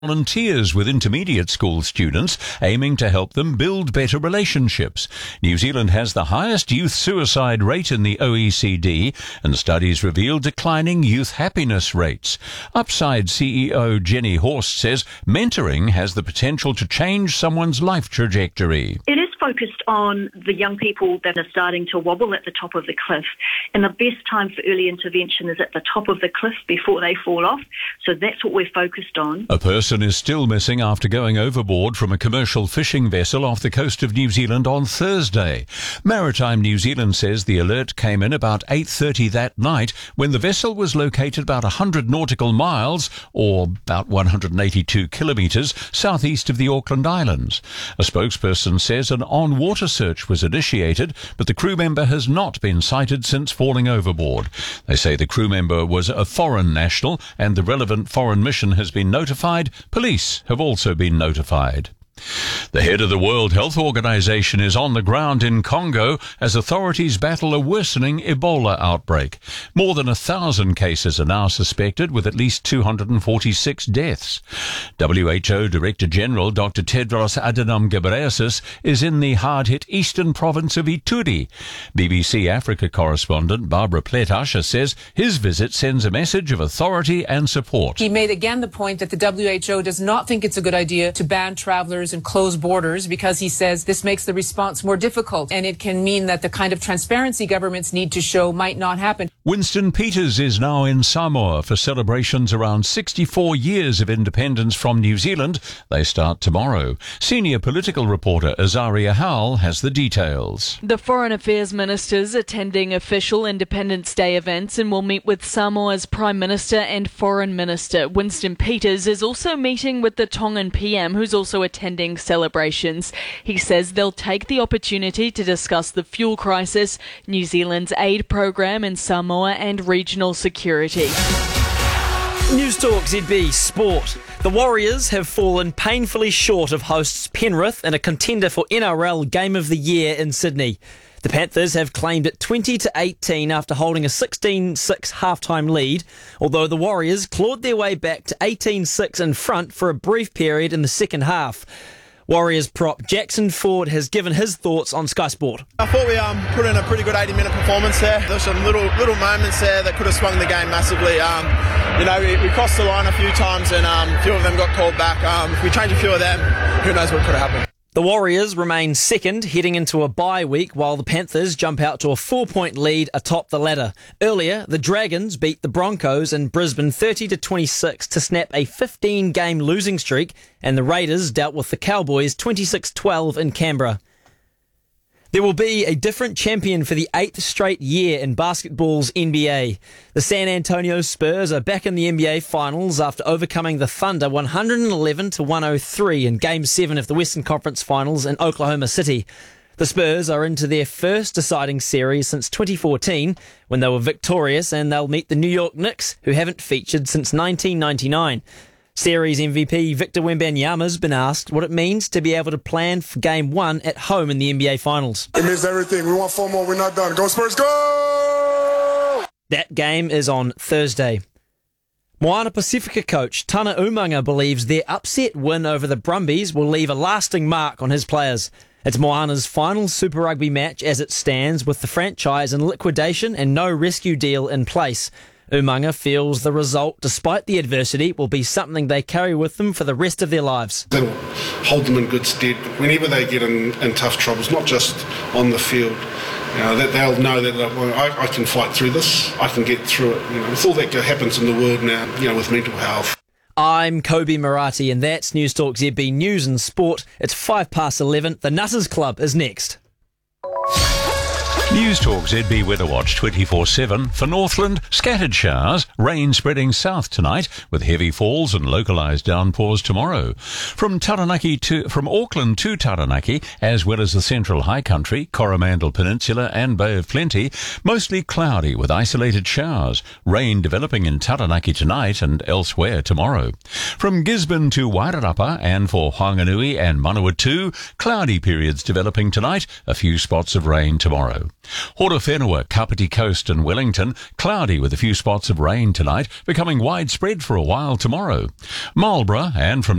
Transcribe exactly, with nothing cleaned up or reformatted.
Volunteers with intermediate school students, aiming to help them build better relationships. New Zealand has the highest youth suicide rate in the O E C D, and studies reveal declining youth happiness rates. Upside C E O Jenny Horst says mentoring has the potential to change someone's life trajectory. It is focused on the young people that are starting to wobble at the top of the cliff, and the best time for early intervention is at the top of the cliff before they fall off, so that's what we're focused on. A person is still missing after going overboard from a commercial fishing vessel off the coast of New Zealand on Thursday. Maritime New Zealand says the alert came in about eight thirty that night when the vessel was located about one hundred nautical miles, or about one hundred eighty-two kilometres, southeast of the Auckland Islands. A spokesperson says an on-water search was initiated, but the crew member has not been sighted since falling overboard. They say the crew member was a foreign national and the relevant foreign mission has been notified. Police have also been notified. The head of the World Health Organization is on the ground in Congo as authorities battle a worsening Ebola outbreak. More than a thousand cases are now suspected, with at least two hundred forty-six deaths. W H O Director General Doctor Tedros Adhanom Ghebreyesus is in the hard-hit eastern province of Ituri. B B C Africa correspondent Barbara Pletasha says his visit sends a message of authority and support. He made again the point that the W H O does not think it's a good idea to ban travelers and close borders, because he says this makes the response more difficult and it can mean that the kind of transparency governments need to show might not happen. Winston Peters is now in Samoa for celebrations around sixty-four years of independence from New Zealand. They start tomorrow. Senior political reporter Azaria Howell has the details. The Foreign Affairs Ministers attending official Independence Day events and will meet with Samoa's Prime Minister and Foreign Minister. Winston Peters is also meeting with the Tongan P M, who's also attending celebrations. He says they'll take the opportunity to discuss the fuel crisis, New Zealand's aid program in Samoa and regional security. News Talk Z B Sport. The Warriors have fallen painfully short of hosts Penrith in a contender for N R L Game of the Year in Sydney. The Panthers have claimed it twenty to eighteen after holding a sixteen six halftime lead, although the Warriors clawed their way back to eighteen six in front for a brief period in the second half. Warriors prop Jackson Ford has given his thoughts on Sky Sport. I thought we um, put in a pretty good eighty minute performance there. There were some little little moments there that could have swung the game massively. Um, you know, we, we crossed the line a few times and um, a few of them got called back. Um, if we change a few of them, who knows what could have happened. The Warriors remain second, heading into a bye week, while the Panthers jump out to a four-point lead atop the ladder. Earlier, the Dragons beat the Broncos in Brisbane thirty to twenty-six to snap a fifteen-game losing streak, and the Raiders dealt with the Cowboys twenty-six twelve in Canberra. There will be a different champion for the eighth straight year in basketball's N B A. The San Antonio Spurs are back in the N B A Finals after overcoming the Thunder one hundred eleven to one oh three in Game seven of the Western Conference Finals in Oklahoma City. The Spurs are into their first deciding series since twenty fourteen, when they were victorious, and they'll meet the New York Knicks, who haven't featured since nineteen ninety-nine. Series M V P Victor Wembanyama's been asked what it means to be able to plan for Game one at home in the N B A Finals. It means everything. We want four more. We're not done. Go Spurs, go! That game is on Thursday. Moana Pacifica coach Tana Umaga believes their upset win over the Brumbies will leave a lasting mark on his players. It's Moana's final Super Rugby match as it stands, with the franchise in liquidation and no rescue deal in place. Umaga feels the result, despite the adversity, will be something they carry with them for the rest of their lives. That'll hold them in good stead whenever they get in, in tough troubles, not just on the field. You know, that they'll know that well, I, I can fight through this, I can get through it. You know, with all that happens in the world now, you know, with mental health. I'm Kobe Murati, and that's News Talk Z B News and Sport. It's five past eleven. The Nutters Club is next. News Talk Z B Weather Watch twenty-four seven. For Northland, scattered showers, rain spreading south tonight with heavy falls and localised downpours tomorrow. From Taranaki to from Auckland to Taranaki, as well as the central high country, Coromandel Peninsula and Bay of Plenty, mostly cloudy with isolated showers. Rain developing in Taranaki tonight and elsewhere tomorrow. From Gisborne to Wairarapa and for Whanganui and Manawatu, cloudy periods developing tonight, a few spots of rain tomorrow. Horowhenua, Kapiti Coast and Wellington, cloudy with a few spots of rain tonight, becoming widespread for a while tomorrow. Marlborough and from